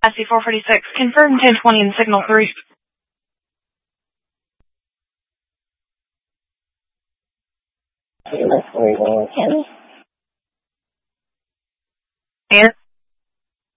SC446, confirm 1020 in signal 3. Where are you going, Kenny? Air.